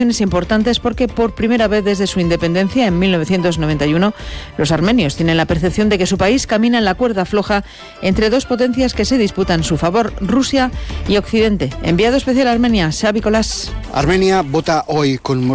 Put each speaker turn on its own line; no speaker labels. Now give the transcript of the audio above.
importantes porque por primera vez desde su independencia en 1991 los armenios tienen la percepción de que su país camina en la cuerda floja entre dos potencias que se disputan su favor, Rusia y Occidente. Enviado especial a Armenia, Xavi Colás.
Armenia vota hoy con